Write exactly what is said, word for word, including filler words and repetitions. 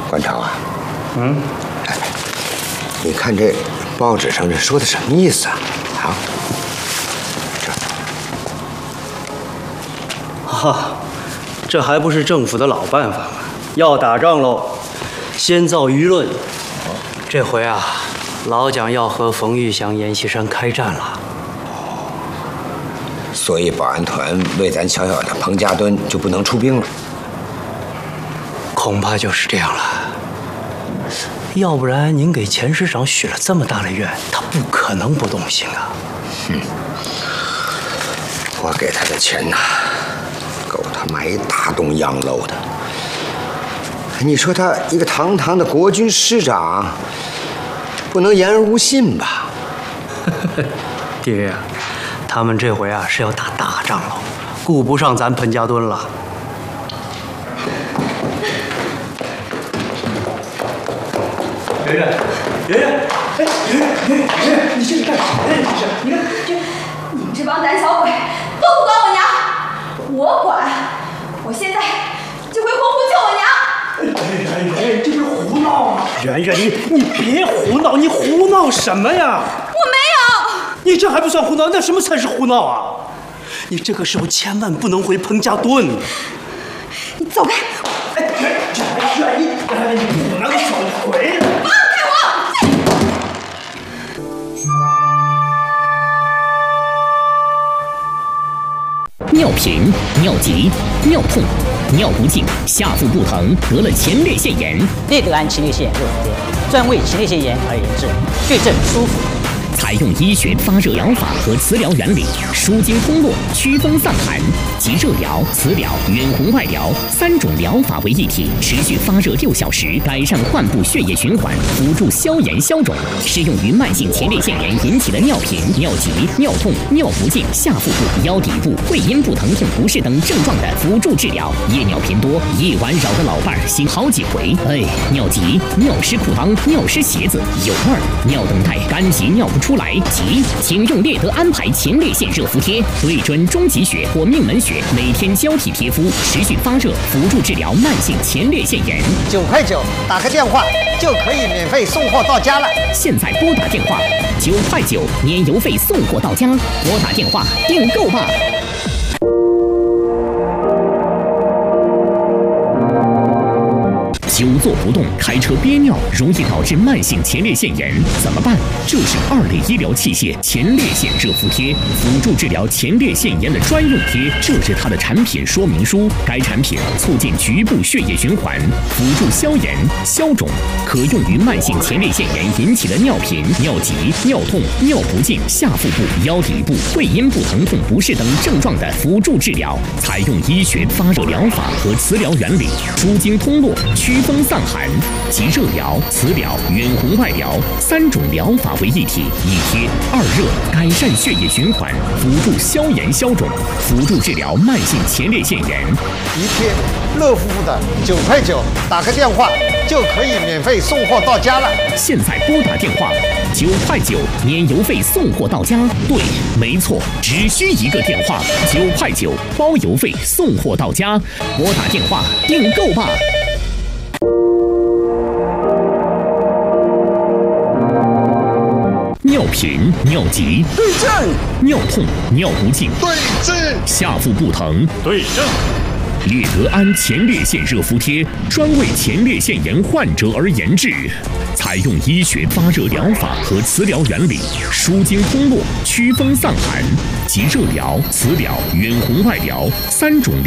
馆长啊， 嗯， 哎，你看这报纸上这说的什么意思啊？啊，这， 哈，这还不是政府的老办法吗？要打仗喽，先造舆论。这回啊，老蒋要和冯玉祥、阎锡山开战了。 所以保安团为咱小小的彭家墩就不能出兵了。 恐怕就是这样了。要不然您给钱师长许了这么大的愿，他不可能不动心啊。 嗯，我给他的钱呐，够他买一大栋洋楼的。你说他一个堂堂的国军师长，不能言而无信吧？ 爹呀，他们这回啊是要打大仗了，顾不上咱彭家墩了。圆圆，圆圆，哎，圆圆，圆圆，圆圆，你这是干什么呀？这是，你看这， 你们这帮胆小鬼都不管我娘，我管！我现在就回洪湖救我娘。 圆圆，圆圆，这不是胡闹吗？圆圆，你你别胡闹，你胡闹什么呀？ 我没有。 你这还不算胡闹，那什么才是胡闹啊？你这个时候千万不能回彭家墩。 你走开！ 哎，圆圆，你哎，你不能走，回来！ 放开我！ 尿频、尿急、尿痛、尿不尽、下腹不疼，得了前列腺炎。 列德安前列腺热敷贴，专为前列腺炎而研制，对症舒服。 采用医学发热疗法和磁疗原理，舒筋通络、祛风散寒，集热疗、磁疗、远红外疗三种疗法为一体，持续发热六小时，改善患部血液循环，辅助消炎消肿。适用于慢性前列腺炎引起的尿频、尿急、尿痛、尿不尽、下腹部、腰底部、会阴部疼痛不适等症状的辅助治疗。夜尿频多，夜晚扰得老伴儿醒好几回。哎，尿急、尿湿裤裆、尿湿鞋子有味儿，尿等待干急尿不出。出来急，请用列德安排前列腺热敷贴，对准中极穴或命门穴，每天交替贴敷，持续发热，辅助治疗慢性前列腺炎。 九块九，打个电话就可以免费送货到家了。 现在拨打电话，九块九，年邮费送货到家。拨打电话订购吧。久坐不动，开车憋尿，容易导致慢性前列腺炎，怎么办？就是二类医疗器械前列腺热敷贴，辅助治疗前列腺炎的专用贴。这是它的产品说明书。该产品促进局部血液循环，辅助消炎消肿，可用于慢性前列腺炎引起的尿频、尿急、尿痛、尿不尽、下腹部、腰底部、会阴部疼痛不适等症状的辅助治疗。采用医学发热疗法和磁疗原理，舒筋通络，祛风散寒，集热疗、磁疗、远红外疗三种疗法为一体，一贴二热，改善血液循环，辅助消炎消肿，辅助治疗慢性前列腺炎。 一贴热乎乎的，九块九，打个电话就可以免费送货到家了。 现在拨打电话，九块九，年邮费送货到家。对，没错，只需一个电话，九块九，包邮费送货到家。拨打电话订购吧。尿频、尿急对症，尿痛、尿不尽对症，下腹不疼对症。列德安前列腺热敷贴专为前列腺炎患者而研制，采用医学发热疗法和磁疗原理，舒筋通络，祛风散寒，集热疗、磁疗、远红外疗三种